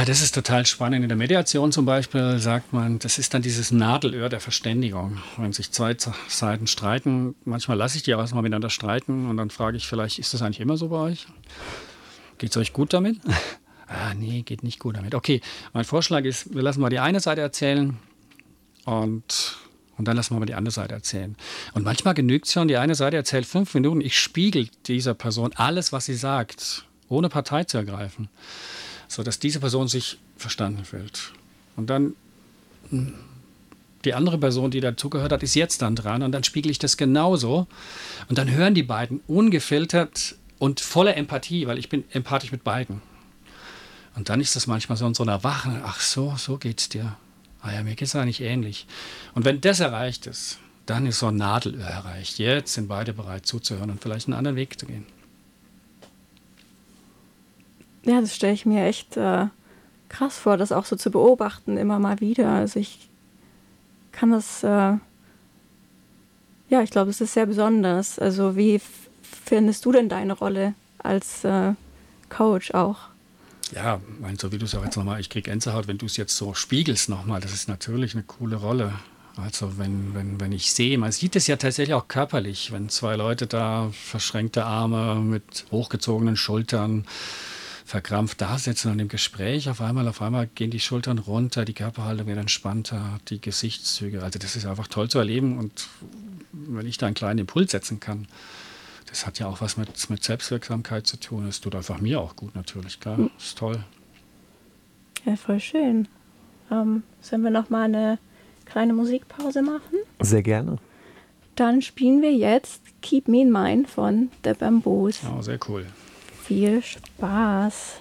Ja, das ist total spannend. In der Mediation zum Beispiel sagt man, das ist dann dieses Nadelöhr der Verständigung. Wenn sich zwei Seiten streiten, manchmal lasse ich die auch erstmal miteinander streiten und dann frage ich vielleicht, ist das eigentlich immer so bei euch? Geht es euch gut damit? Nee, geht nicht gut damit. Okay, mein Vorschlag ist, wir lassen mal die eine Seite erzählen und dann lassen wir mal die andere Seite erzählen. Und manchmal genügt es schon, die eine Seite erzählt 5 Minuten, ich spiegel dieser Person alles, was sie sagt, ohne Partei zu ergreifen, sodass diese Person sich verstanden fühlt. Und dann die andere Person, die dazugehört hat, ist jetzt dann dran und dann spiegel ich das genauso. Und dann hören die beiden ungefiltert und voller Empathie, weil ich bin empathisch mit beiden. Und dann ist das manchmal so in so einer Wache, ach so geht's dir. Ah ja, mir geht's eigentlich ähnlich. Und wenn das erreicht ist, dann ist so ein Nadelöhr erreicht. Jetzt sind beide bereit zuzuhören und vielleicht einen anderen Weg zu gehen. Ja, das stelle ich mir echt krass vor, das auch so zu beobachten, immer mal wieder. Also ich kann das, ich glaube, es ist sehr besonders. Also wie findest du denn deine Rolle als Coach auch? Ja, so wie du es auch jetzt nochmal, ich kriege Gänsehaut, wenn du es jetzt so spiegelst nochmal, das ist natürlich eine coole Rolle. Also wenn ich sehe, man sieht es ja tatsächlich auch körperlich, wenn zwei Leute da verschränkte Arme mit hochgezogenen Schultern verkrampft da sitzen und im Gespräch auf einmal gehen die Schultern runter, die Körperhaltung wird entspannter, die Gesichtszüge, also das ist einfach toll zu erleben und wenn ich da einen kleinen Impuls setzen kann, das hat ja auch was mit Selbstwirksamkeit zu tun. Es tut einfach mir auch gut natürlich, klar. Das ist toll. Ja, voll schön. Sollen wir noch mal eine kleine Musikpause machen? Sehr gerne. Dann spielen wir jetzt Keep Me in Mind von The Bamboos. Oh, sehr cool. Viel Spaß.